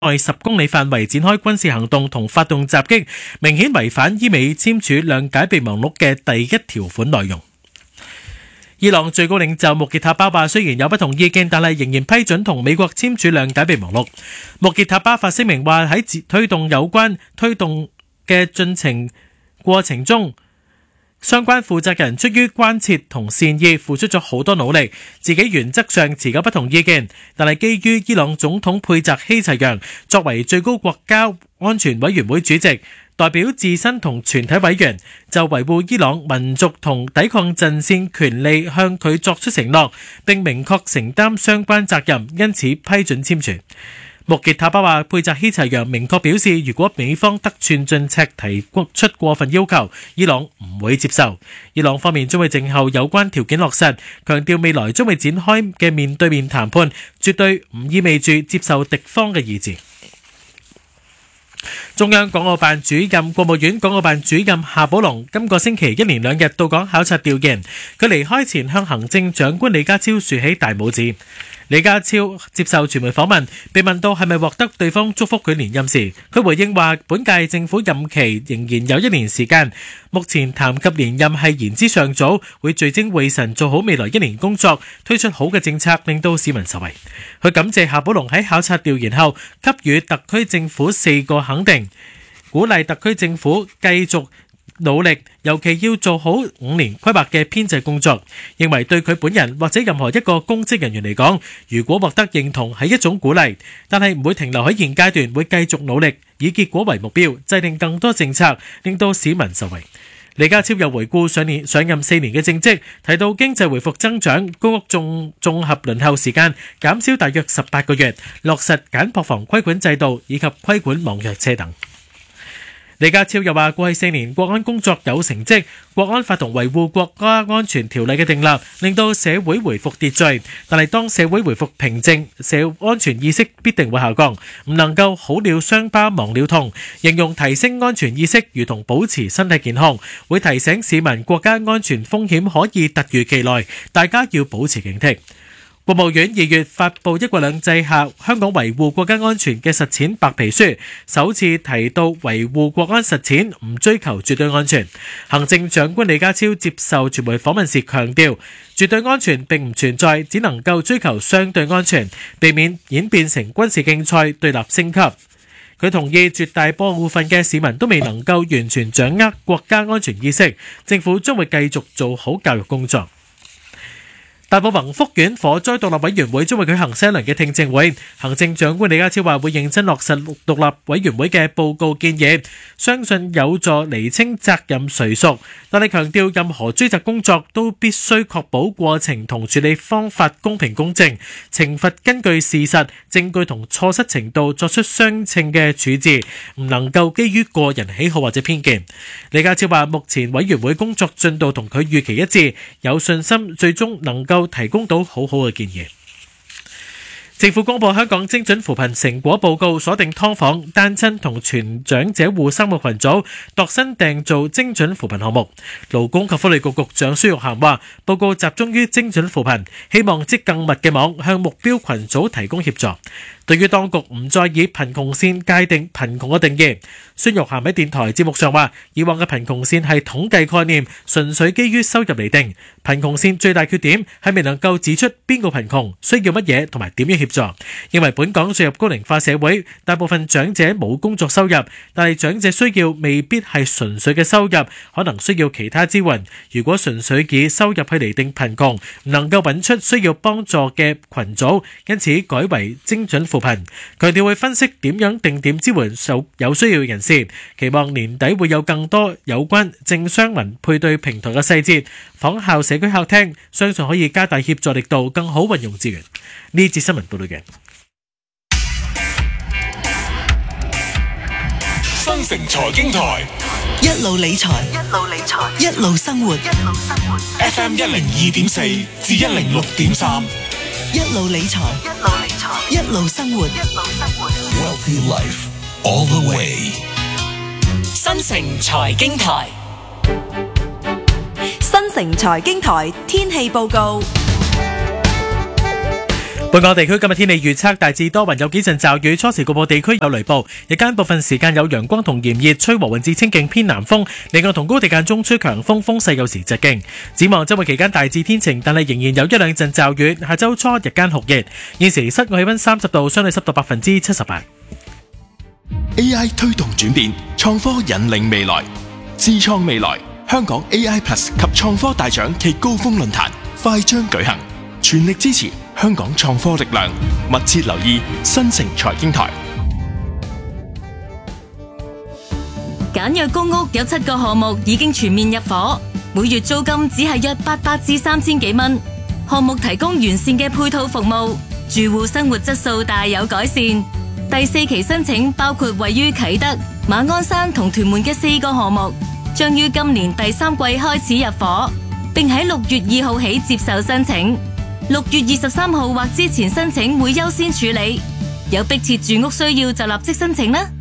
外10公里範圍展開軍事行動同發動襲擊，明顯違反伊美簽署諒解備忘錄嘅第1條款內容。伊朗最高領袖穆傑塔巴話，雖然有不同意見，但係仍然批准同美國簽署諒解備忘錄。穆傑塔巴發聲明話，喺推動嘅進程過程中，相關負責人出於關切同善意付出咗好多努力，自己原則上持有不同意見，但係基於伊朗總統佩澤希齊揚作為最高國家安全委員會主席，代表自身同全體委員就維護伊朗民族同抵抗陣線權利向佢作出承諾，並明確承擔相關責任，因此批准簽署。穆傑塔巴話，佩澤希齊揚明確表示，如果美方得寸進尺提出過分要求，伊朗唔會接受。伊朗方面將會靜候有關條件落實，強調未來將會展開嘅面對面談判，絕對唔意味住接受敵方嘅意志。中央港澳辦主任、國務院港澳辦主任夏寶龍今個星期1連2日到港考察調研，佢離開前向行政長官李家超豎起大拇指。李家超接受傳媒訪問，被問到係咪獲得對方祝福佢連任時，佢回應話：本屆政府任期仍然有1年時間，目前談及連任係言之尚早，會聚精會神做好未來1年工作，推出好嘅政策，令到市民受惠。佢感謝夏寶龍喺考察調研後給予特區政府4個肯定，鼓勵特區政府繼續努力，尤其要做好5年規劃嘅編制工作。認為對佢本人或者任何一個公職人員嚟講，如果獲得認同係一種鼓勵，但係唔會停留喺現階段，會繼續努力，以結果為目標，制定更多政策，令到市民受惠。李家超又回顧上任4年嘅政績，提到經濟回復增長，公屋綜合輪候時間減少大約18個月，落實簡樸房規管制度以及規管網約車等。李家超又話，過去4年國安工作有成績，國安法同維護國家安全條例嘅訂立，令到社會回復秩序。但係當社會回復平靜，社安全意識必定會下降，唔能夠好了傷疤忘了痛。形容提升安全意識如同保持身體健康，會提醒市民國家安全風險可以突如其來，大家要保持警惕。國務院2月發布《一國兩制下香港維護國家安全嘅實踐白皮書》，首次提到維護國安實踐唔追求絕對安全。行政長官李家超接受傳媒訪問時強調，絕對安全並唔存在，只能夠追求相對安全，避免演變成軍事競賽對立升級。佢同意絕大部分嘅市民都未能夠完全掌握國家安全意識，政府將會繼續做好教育工作。大埔宏福苑火災獨立委員會將會舉行新一輪嘅聽證會，行政長官李家超話會認真落實獨立委員會嘅報告建議，相信有助釐清責任誰屬，但係強調任何追責工作都必須確保過程同處理方法公平公正，懲罰根據事實、證據同錯失程度作出相稱嘅處置，唔能夠基於個人喜好或者偏見。李家超話目前委員會工作進度同佢預期一致，有信心最終能夠提供到好好嘅建議。政府公布香港精準扶貧成果報告，鎖定劏房、單親同全長者戶3個群組，度身訂造精準扶貧項目。勞工及福利局局長孫玉菡話，報告集中於精準扶貧，希望織更密嘅網，向目標群組提供協助。對於當局唔再以貧窮線界定貧窮嘅定義，孫玉菡喺電台節目上話，以往嘅貧窮線係統計概念，純粹基於收入嚟定。貧窮線最大缺點係未能夠指出邊個貧窮、需要乜嘢同埋點樣協助。認為本港進入高齡化社會，大部分長者冇工作收入，但係長者需要未必係純粹嘅收入，可能需要其他支援。如果純粹以收入去嚟定貧窮，唔能夠揾出需要幫助嘅群組，因此改為精準扶貧。強調會分析點樣定點支援有需要人士，期望年底會有更多有關政商民配對平台嘅細節，仿效社區客廳，相信可以加大協助力度，更好運用資源。呢節新聞報道嘅新城財經台， 一路理財，一路生活。 FM 102.4至106.3， 一路理財，一路生活。 Wealthy Life all the way。 新城財經台， 新城財經台天氣報告。 本港地區今日天氣預測大致多雲，有幾陣驟雨，初時局部地區有雷暴，日間部分時間有陽光同炎熱，吹和緩至清勁偏南風，離岸同高地間中吹強風，風勢有時疾勁。展望週末期間大致天晴，但係仍然有一兩陣驟雨。下週初日間酷熱，現時室外氣溫30度，相對濕度78%。 AI 推動轉變，創科引領未來，智創未來。香港 AI Plus 及創科大獎暨高峰論壇快將舉行，全力支持香港創科力量，密切留意新城財經台。 簡約公屋有7個項目已經全面入伙，每月租金只係約800至3000幾蚊。項目提供完善嘅配套服務，住戶生活質素大有改善。第4期申請包括位於啟德、馬鞍山同屯門嘅4個項目，將於今年第3季開始入伙，並喺6月2號起接受申請。6月23號或之前申請會優先處理，有迫切住屋需要就立即申請啦。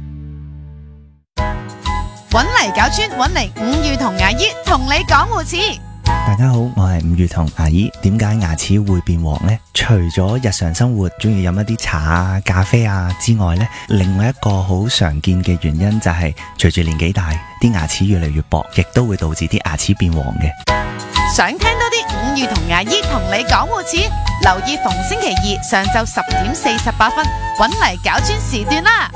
搵嚟搞村，搵嚟伍裕彤牙醫同你講護齒。 大家好，我係伍裕彤牙醫。點解牙齒會變黃呢？除咗日常生活中意飲一啲茶啊、咖啡啊之外呢，另外一個好常見嘅原因就係隨住年紀大，啲牙齒越嚟越薄，亦都會導致啲牙齒變黃嘅。 想聽多啲伍裕彤牙醫同你講護齒，留意逢星期2上晝10:48，搵嚟搞村時段啦。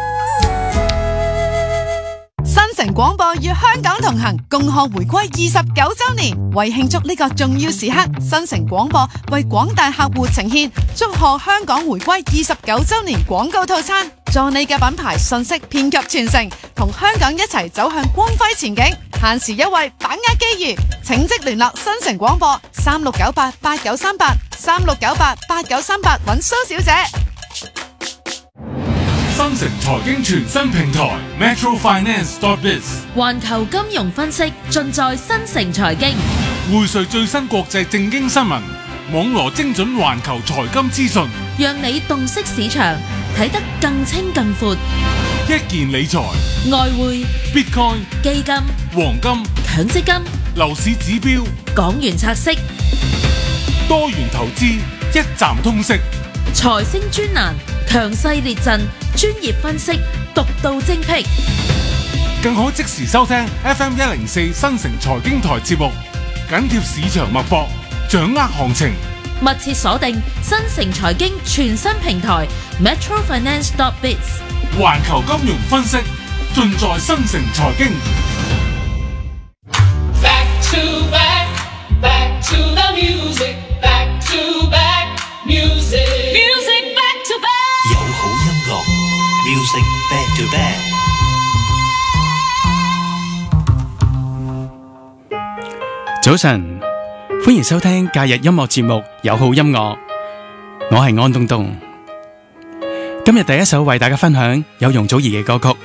新城廣播與香港同行，共賀回歸29週年。為慶祝呢個重要時刻，新城廣播為廣大客戶呈現祝賀香港回歸29週年廣告套餐，助你嘅品牌信息遍及全城，同香港一齊走向光輝前景。限時優惠，把握機遇，請即聯絡新城廣播3698893836988938揾蘇小姐。 新城財經全新平台 metrofinance.biz， 環球金融分析盡在新城財經， 匯萃最新國際政經新聞，網羅精準環球財金資訊， 讓你洞悉市場，睇得更清更闊。 一件理財、 外匯、 Bitcoin、 基金、 黃金、 強積金、 樓市指標、 港元拆息、 多元投資，一站通識。 財星專欄，強勢列陣，專業分析，獨到精闢， 更可即時收聽 FM104新城財經台節目，緊貼市場脈搏，掌握行情。 密切鎖定新城財經全新平台 metrofinance.biz， 環球金融分析盡在新城財經。 Back to back, back to the music, back to back music, music back to back。 有好音樂 Music back to back。 早晨，歡迎收聽假日音樂節目《有好音樂》，我係安東東。今日第一首為大家分享有容祖兒嘅歌曲